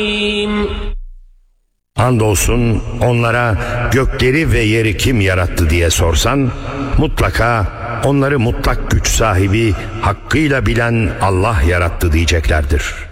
Andolsun onlara gökleri ve yeri kim yarattı diye sorsan, mutlaka onları mutlak güç sahibi, hakkıyla bilen Allah yarattı diyeceklerdir.